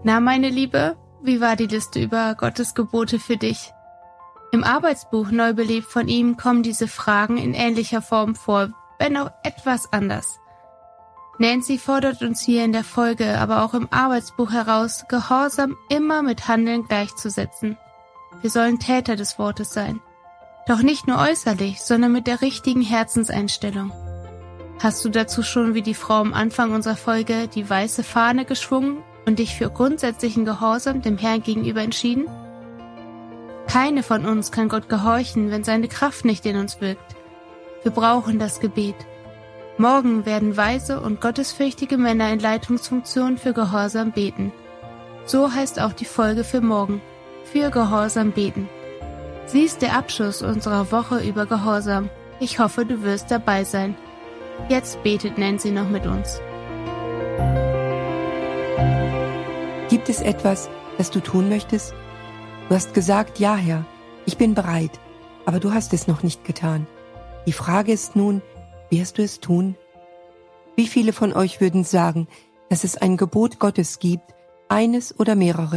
Na, meine Liebe, wie war die Liste über Gottes Gebote für dich? Im Arbeitsbuch Neubelebt von ihm kommen diese Fragen in ähnlicher Form vor, wenn auch etwas anders. Nancy fordert uns hier in der Folge, aber auch im Arbeitsbuch heraus, Gehorsam immer mit Handeln gleichzusetzen. Wir sollen Täter des Wortes sein. Doch nicht nur äußerlich, sondern mit der richtigen Herzenseinstellung. Hast du dazu schon wie die Frau am Anfang unserer Folge die weiße Fahne geschwungen und dich für grundsätzlichen Gehorsam dem Herrn gegenüber entschieden? Keine von uns kann Gott gehorchen, wenn seine Kraft nicht in uns wirkt. Wir brauchen das Gebet. Morgen werden weise und gottesfürchtige Männer in Leitungsfunktion für Gehorsam beten. So heißt auch die Folge für morgen. Für Gehorsam beten. Sie ist der Abschluss unserer Woche über Gehorsam. Ich hoffe, du wirst dabei sein. Jetzt betet Nancy noch mit uns. Gibt es etwas, das du tun möchtest? Du hast gesagt, ja, Herr, ich bin bereit, aber du hast es noch nicht getan. Die Frage ist nun, wirst du es tun? Wie viele von euch würden sagen, dass es ein Gebot Gottes gibt, eines oder mehrere,